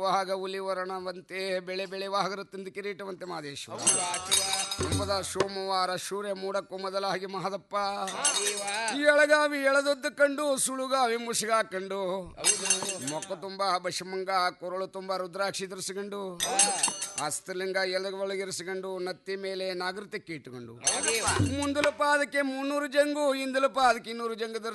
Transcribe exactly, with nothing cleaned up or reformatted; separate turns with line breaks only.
ಆಗ ಹುಲಿ ವರ್ಣವಂತೆ ಬೆಳೆ ಬೆಳೆವಾಗರ ತಂದು ಕಿರೀಟವಂತೆ ಮಾದೇಶ್ವರ ತುಂಬದ ಸೋಮವಾರ ಸೂರ್ಯ ಮೂಡಕ್ಕೂ ಮೊದಲಾಗಿ ಮಹದಪ್ಪ ಎಳಗಾವಿ ಎಳೆದದ್ದು ಕಂಡು ಸುಳುಗಾವಿ ಮುಸುಗ ಕಂಡು ಮೊಕ್ಕ ತುಂಬ ಬಶಮಂಗ ಕೊರಳು ತುಂಬ ರುದ್ರಾಕ್ಷಿ ಧರಿಸಿಕೊಂಡು ಹಸ್ತಲಿಂಗ ಎಲಗೊಳಗಿರಿಸಿಕೊಂಡು ನತ್ತಿ ಮೇಲೆ ನಾಗರತೆ ಇಟ್ಟುಕೊಂಡು ಮುಂದಲ ಪಾದಕ್ಕೆ ಮುನ್ನೂರು ಜಂಗು ಹಿಂದಲ ಪಾದಕ್ಕೆ ಇನ್ನೂರು ಜಂಗ